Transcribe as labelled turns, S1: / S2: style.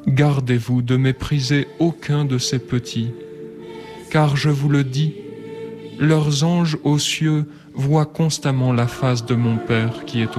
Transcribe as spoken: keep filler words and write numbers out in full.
S1: Gardez-vous de mépriser aucun de ces petits, car je vous le dis, leurs anges aux cieux voient constamment la face de mon Père qui est